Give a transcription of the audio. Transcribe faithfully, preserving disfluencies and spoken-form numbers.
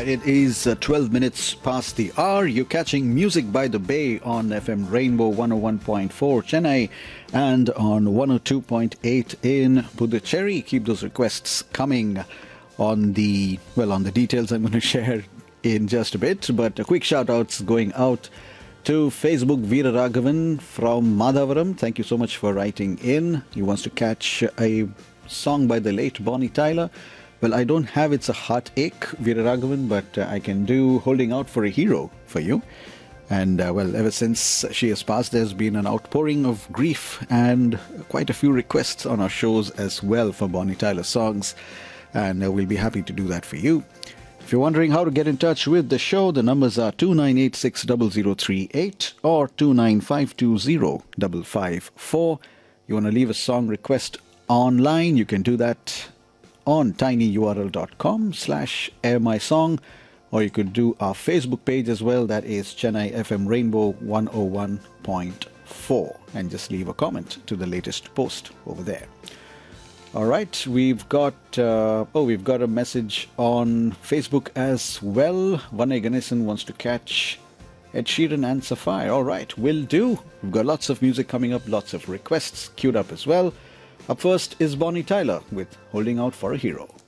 Right, it is uh, twelve minutes past the hour. You're catching Music by the Bay on F M Rainbow one oh one point four Chennai and on one oh two point eight in Puducherry. Keep those requests coming on the, well, on the details I'm going to share in just a bit. But a quick shout outs going out to Facebook Veera Raghavan from Madhavaram. Thank you so much for writing in. He wants to catch a song by the late Bonnie Tyler. Well, I don't have It's a Heartache, Veera Raghavan, but uh, I can do Holding Out for a Hero for you. And, uh, well, ever since she has passed, there's been an outpouring of grief and quite a few requests on our shows as well for Bonnie Tyler songs. And uh, we'll be happy to do that for you. If you're wondering how to get in touch with the show, the numbers are two nine eight six zero zero three eight or two nine five two zero five five four. You want to leave a song request online, you can do that on tinyurl.com slash airmysong, or you could do our Facebook page as well, that is Chennai F M Rainbow one oh one point four, and just leave a comment to the latest post over there. All right, we've got uh, oh we've got a message on Facebook as well. Vanay Ganesan wants to catch Ed Sheeran and Sapphire. All right, will do. We've got lots of music coming up, lots of requests queued up as well. Up first is Bonnie Tyler with Holding Out for a Hero.